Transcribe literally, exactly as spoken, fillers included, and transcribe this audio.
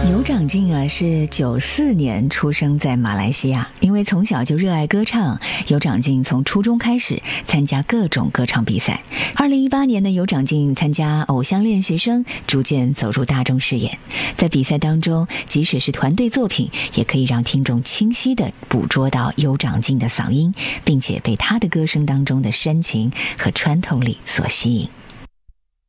尤长靖啊，是九四年出生在马来西亚。因为从小就热爱歌唱，尤长靖从初中开始参加各种歌唱比赛。二零一八年的尤长靖参加偶像练习生，逐渐走入大众视野。在比赛当中，即使是团队作品，也可以让听众清晰地捕捉到尤长靖的嗓音，并且被他的歌声当中的深情和穿透力所吸引。